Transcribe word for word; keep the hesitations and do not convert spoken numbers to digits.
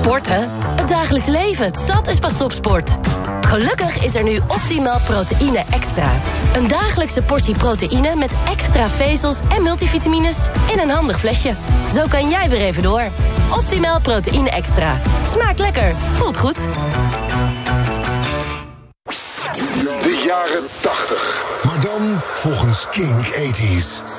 Sporten? Het dagelijks leven, dat is pas topsport. Gelukkig is er nu Optimal Proteïne Extra. Een dagelijkse portie proteïne met extra vezels en multivitamines in een handig flesje. Zo kan jij weer even door. Optimal Proteïne Extra. Smaakt lekker, voelt goed. De jaren tachtig. Maar dan volgens King tachtig.